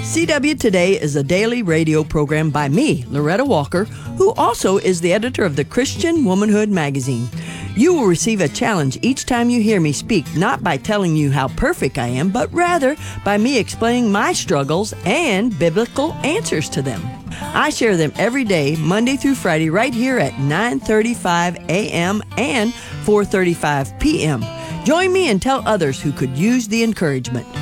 CW Today is a daily radio program by me, Loretta Walker, who also is the editor of the Christian Womanhood magazine. You will receive a challenge each time you hear me speak, not by telling you how perfect I am, but rather by me explaining my struggles and biblical answers to them. I share them every day, Monday through Friday, right here at 9:35 a.m. and 4:35 p.m. Join me and tell others who could use the encouragement.